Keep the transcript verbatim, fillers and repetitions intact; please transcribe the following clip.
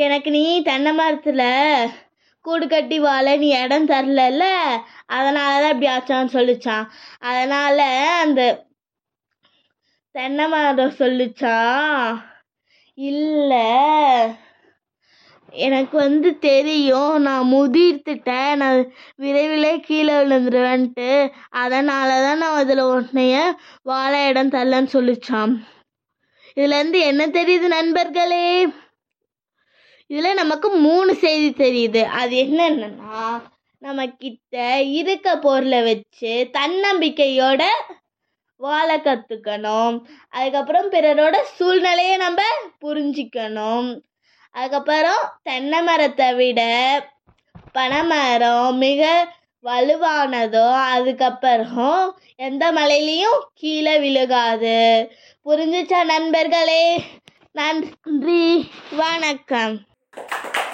எனக்கு நீ தென்னை மரத்தில் கூடு கட்டி வாழ நீ இடம் தரல, அதனால தான் இப்படி ஆச்சான்னு சொல்லிச்சான். அதனால் அந்த தென்னை மரம் சொல்லிச்சான், இல்லை எனக்கு வந்து தெரியும், நான் முதிர்த்துட்டேன், நான் விரைவில் கீழே விழுந்துருவேன்ட்டு, அதனால தான் நான் அதில் உன்னைய வாழ இடம் தரலன்னு சொல்லிச்சான். இதுலேருந்து என்ன தெரியுது நண்பர்களே? இதில் நமக்கு மூணு செய்தி தெரியுது. அது என்னென்னா, நம்ம கிட்ட இருக்க பொருளை வச்சு தன்னம்பிக்கையோட வாழ கற்றுக்கணும். அதுக்கப்புறம் பிறரோட சூழ்நிலையை நம்ம புரிஞ்சிக்கணும். அதுக்கப்புறம் தென்னை மரத்தை விட பனைமரம் மிக வலுவானதோ, அதுக்கப்புறம் எந்த மலையிலையும் கீழே விழுகாது. புரிஞ்சுச்சா நண்பர்களே? நன்றி, வணக்கம்.